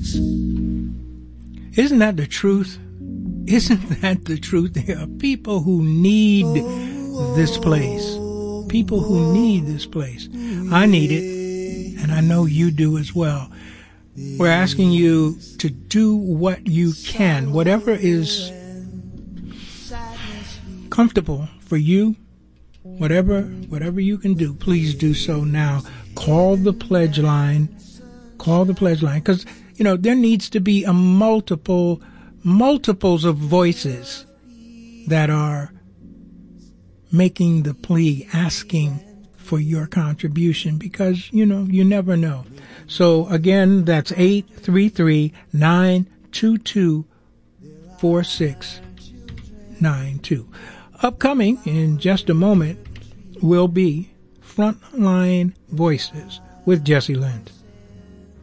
place. Isn't that the truth? Isn't that the truth? There are people who need this place. People who need this place. I need it, and I know you do as well. We're asking you to do what you can, whatever is comfortable for you, whatever you can do, please do so now. Call the pledge line. Call the pledge line, because, you know, there needs to be a multiples of voices that are making the plea, asking for your contribution, because, you know, you never know. So again, that's 833-922-4692. Upcoming in just a moment will be Frontline Voices with Jesse Lind.